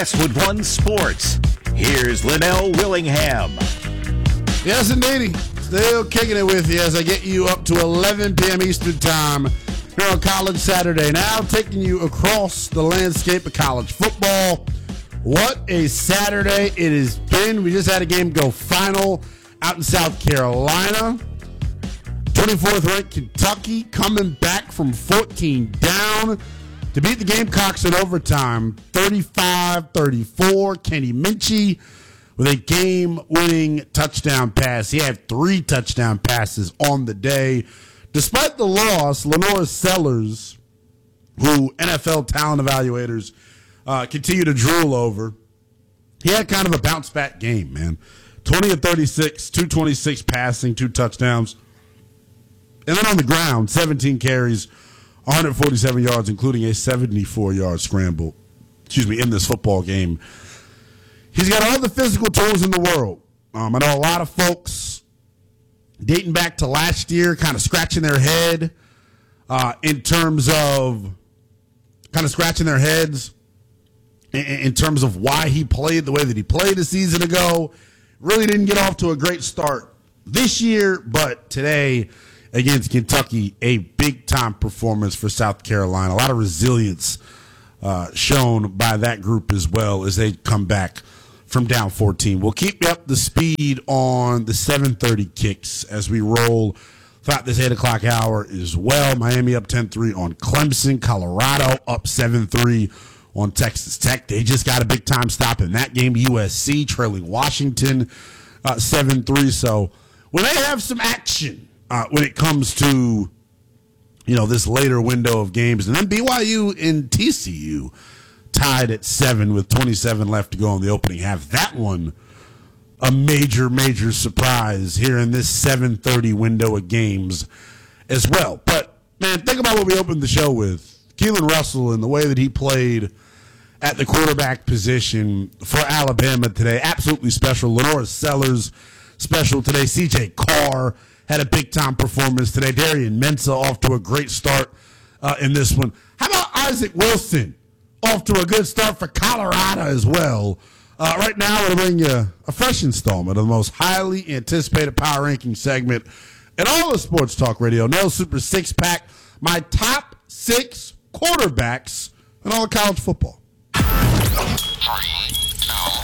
Westwood One Sports. Here's Linnell Willingham. Yes, indeedy. Still kicking it with you as I get you up to 11 p.m. Eastern Time here on College Saturday. Now taking you across the landscape of college football. What a Saturday it has been. We just had a game go final out in South Carolina. 24th ranked Kentucky coming back from 14 down to beat the Gamecocks in overtime, 35-34. Kenny Minchey with a game-winning touchdown pass. He had 3 touchdown passes on the day. Despite the loss, Lenora Sellers, who NFL talent evaluators continue to drool over, he had kind of a bounce-back game, man. 20 of 36, 226 passing, 2 touchdowns. And then on the ground, 17 carries, 147 yards, including a 74-yard scramble, in this football game. He's got all the physical tools in the world. I know a lot of folks dating back to last year kind of scratching their head in terms of why he played the way that he played a season ago. Really didn't get off to a great start this year, but today against Kentucky, a big-time performance for South Carolina. A lot of resilience shown by that group as well as they come back from down 14. We'll keep you up to speed on the 7:30 kicks as we roll throughout this 8 o'clock hour as well. Miami up 10-3 on Clemson. Colorado up 7-3 on Texas Tech. They just got a big-time stop in that game. USC trailing Washington 7-3. So when they have some action when it comes to, this later window of games, and then BYU and TCU tied at 7 with 27 left to go in the opening half. That one, a major, major surprise here in this 7:30 window of games as well. But, man, think about what we opened the show with. Keelan Russell and the way that he played at the quarterback position for Alabama today. Absolutely special. Lenora Sellers, special today. C.J. Carr had a big-time performance today. Darian Mensah off to a great start in this one. How about Isaac Wilson off to a good start for Colorado as well? Right now, we're going to bring you a fresh installment of the most highly anticipated power ranking segment in all of sports talk radio. Nell Super 6-pack, my top 6 quarterbacks in all of college football. 3,